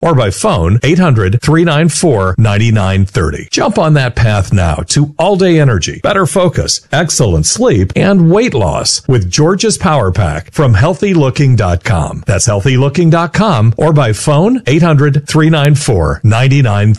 or by phone 800-394-9930. Jump on that path now to all-day energy, better focus, excellent sleep, and weight loss with George's Power Pack from healthylooking.com. That's healthylooking.com or by phone 800-394-9930.